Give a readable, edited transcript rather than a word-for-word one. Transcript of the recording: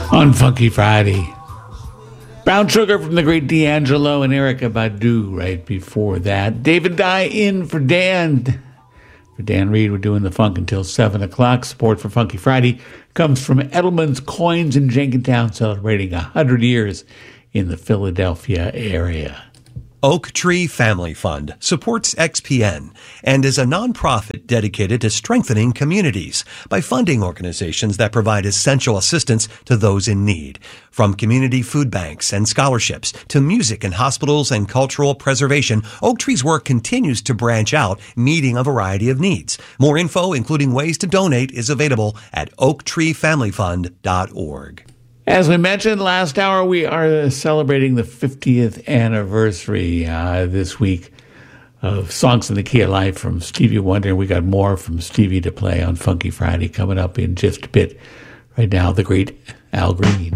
On Funky Friday. Brown Sugar from the great D'Angelo and Erykah Badu right before that. David Dye in for Dan. For Dan Reed, we're doing the funk until 7 o'clock. Support for Funky Friday comes from Edelman's Coins in Jenkintown, celebrating 100 years in the Philadelphia area. Oak Tree Family Fund supports XPN and is a nonprofit dedicated to strengthening communities by funding organizations that provide essential assistance to those in need. From community food banks and scholarships to music in hospitals and cultural preservation, Oak Tree's work continues to branch out, meeting a variety of needs. More info, including ways to donate, is available at oaktreefamilyfund.org. As we mentioned last hour, we are celebrating the 50th anniversary this week of Songs in the Key of Life from Stevie Wonder. We got more from Stevie to play on Funky Friday coming up in just a bit. Right now, the great Al Green.